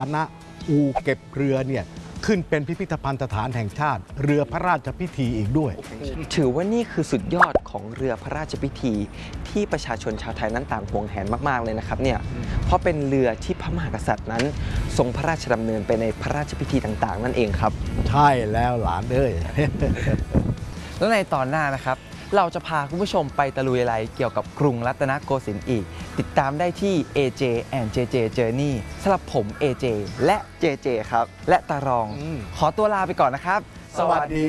คณะอู่เก็บเรือเนี่ยขึ้นเป็นพิพิธภัณฑสถานแห่งชาติ เรือพระราชพิธีอีกด้วยถือว่านี่คือสุดยอดของเรือพระราชพิธีที่ประชาชนชาวไทยนั้นต่างหวงแหนมากๆเลยนะครับเนี่ยเพราะเป็นเรือที่พระมหากษัตริย์นั้นทรงพระราชดำเนินไปในพระราชพิธีต่างๆ นั่นเองครับใช่แล้วหลานเอ้ยแล้วในตอนหน้านะครับเราจะพาคุณผู้ชมไปตะลุยอะไรเกี่ยวกับกรุงรัตนโกสินทร์อีกติดตามได้ที่ AJ and JJ Journey สำหรับผม AJ และ JJ ครับและตารอง ขอตัวลาไปก่อนนะครับสวัสดี